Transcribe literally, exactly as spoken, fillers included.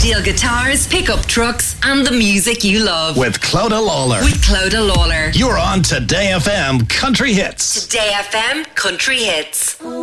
steel guitars, pickup trucks, and the music you love. With Clodagh Lawler. With Clodagh Lawler. You're on Today F M Country Hits. Today F M Country Hits.